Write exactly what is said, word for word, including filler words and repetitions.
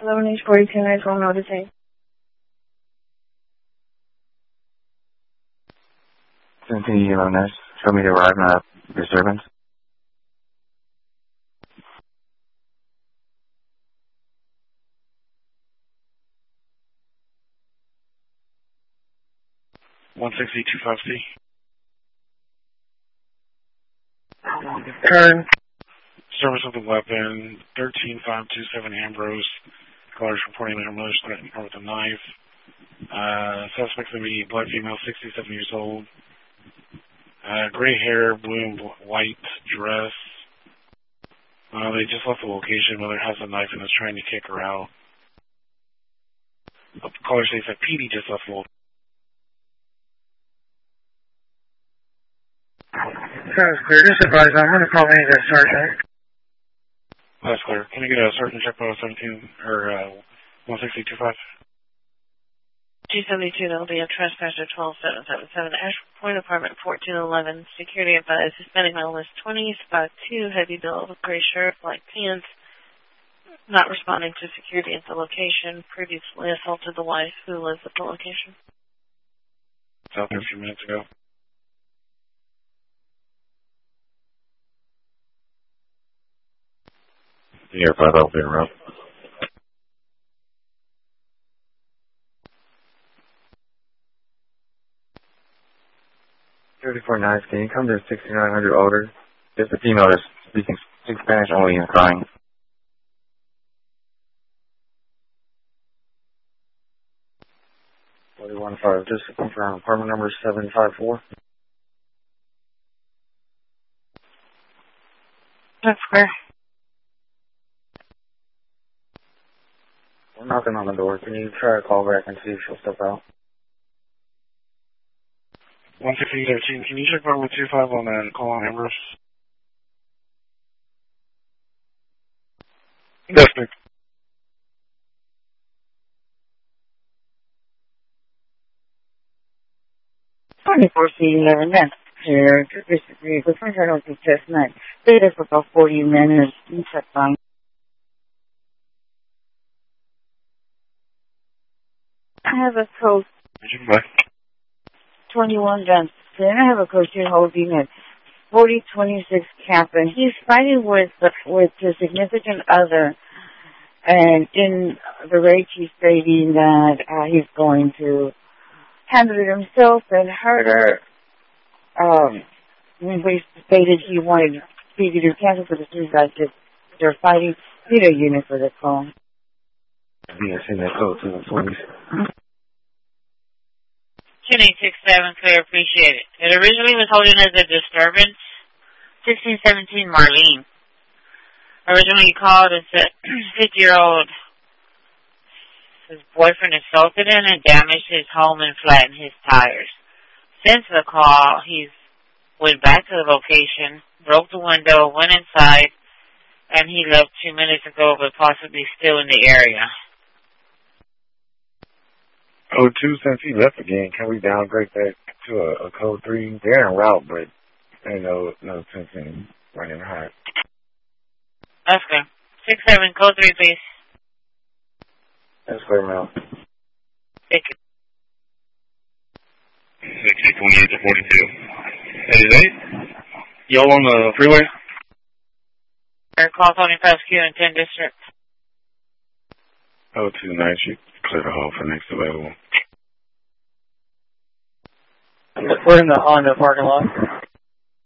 eleven H forty-two, nine twelve, no detain. seventeen, eleven H, show me the arrive and uh, disturbance. one sixty two five C. Turn. Service of the weapon, thirteen five two seven Ambrose. Callers reporting that a mother's threatening her with a knife. Uh, suspect's going to be black female, sixty-seven years old. Uh, gray hair, blue and white dress. Uh, they just left the location. Mother has a knife and is trying to kick her out. The caller says that P D just left the location. Sounds clear. Just advise, I'm going to call in the sergeant. That's clear. Can you get a sergeant check by seventeen or uh, one sixty two five? two seventy-two, that'll be a trespasser twelve seven seven seven. Ashford Point Apartment fourteen eleven. Security advised. Hispanic male is twenty, spot two, heavy build, gray shirt, black pants. Not responding to security at the location. Previously assaulted the wife who lives at the location. It's out there a few minutes ago. The air five out there, Rob. thirty-four nine, can you come to sixty-nine hundred Alder? Just a female that's speaking speaks Spanish only and crying. forty-one five, just to confirm, apartment number seven five four. That's square. We're knocking on the door. Can you try to call back and see if she'll step out? one sixteen thirteen, can you check by one two five on that call on Ambrose? Yes, sir. twenty-four C eleven, that's clear. Disagree with my turtle to chestnut. Stayed there for about forty minutes. You check fine. I have a code twenty-one Johnson. I have a coach here holding at forty twenty-six Kaplan. He's fighting with the, with his significant other, and in the rage he's stating that uh, he's going to handle it himself and hurt her. Um, he stated he wanted P D to cancel for the suicide. They're fighting. Need a unit for the call. Yeah, send that code to the police. two eight six seven, clear, appreciate it. It originally was holding as a disturbance. sixteen seventeen Marlene. Originally called and said fifty-year-old, his boyfriend assaulted him and damaged his home and flattened his tires. Since the call, he's went back to the location, broke the window, went inside, and he left two minutes ago, but possibly still in the area. Code two, since he left again, can we downgrade that to a, a code three? They're en route, but ain't no, no sense in running hot. That's good. six seven, code three, please. That's clear, Mel. Thank you. sixty twenty-eight to forty-two. eighty-eight? Y'all on the freeway? Call Tony Pascu in ten District. Oh, two nine, shoot. Clear the hall for next available. We're in the Honda parking lot.